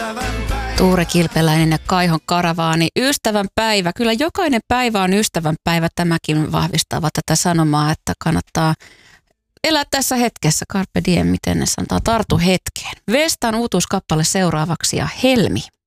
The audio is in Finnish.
Tuure Kilpeläinen ja Kaihon Karavaani. Ystävän päivä. Kyllä jokainen päivä on ystävän päivä. Tämäkin vahvistavat tätä sanomaa, että kannattaa elää tässä hetkessä. Carpe diem, miten ne sanotaan, tartu hetkeen. Vestan uutuuskappale seuraavaksi ja Helmi.